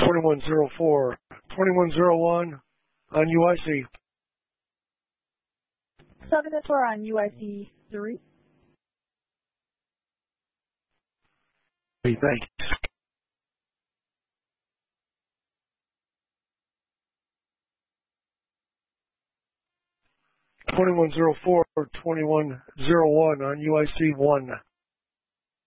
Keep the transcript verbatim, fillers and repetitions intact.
twenty-one oh four, twenty-one oh one on U I C. seven oh four on U I C three. Hey, thanks. twenty-one oh four, twenty-one oh one on U I C one.